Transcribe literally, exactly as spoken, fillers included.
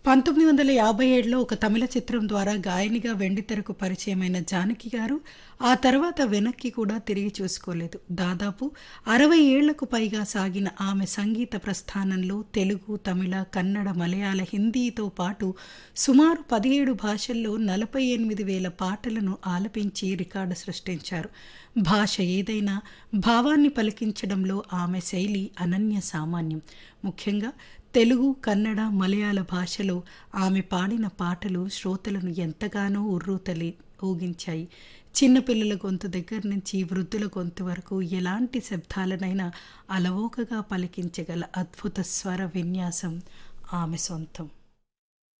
పంతొమ్మిది వందల యాభై ఏడులో ఒక తమిళ చిత్రం ద్వారా గాయనిగా వెండితెరకు పరిచయమైన జానకి గారు ఆ తర్వాత వెనక్కి కూడా తిరిగి చూసుకోలేదు. దాదాపు అరవై ఏళ్లకు పైగా సాగిన ఆమె సంగీత ప్రస్థానంలో తెలుగు, తమిళ, కన్నడ, మలయాళ, హిందీతో పాటు సుమారు పదిహేడు భాషల్లో నలభై ఎనిమిది వేల పాటలను ఆలపించి రికార్డు సృష్టించారు. భాష ఏదైనా భావాన్ని పలికించడంలో ఆమె శైలి అనన్య సామాన్యం. ముఖ్యంగా తెలుగు, కన్నడ, మలయాళ భాషలో ఆమె పాడిన పాటలు శ్రోతలను ఎంతగానో ఉర్రూతలి ఊగించాయి. చిన్నపిల్లల గొంతు దగ్గర నుంచి వృద్ధుల గొంతు వరకు ఎలాంటి శబ్దాలనైనా అలవోకగా పలికించగల అద్భుత స్వర విన్యాసం ఆమె సొంతం.